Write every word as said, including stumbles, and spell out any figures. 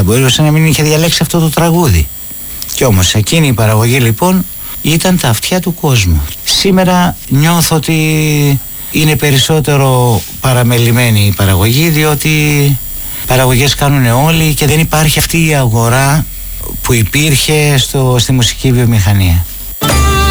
Θα μπορούσε να μην είχε διαλέξει αυτό το τραγούδι. Κι όμως εκείνη η παραγωγή λοιπόν ήταν τα αυτιά του κόσμου. Σήμερα νιώθω ότι είναι περισσότερο παραμελημένη η παραγωγή, διότι παραγωγές κάνουν όλοι και δεν υπάρχει αυτή η αγορά που υπήρχε στο, στη μουσική βιομηχανία.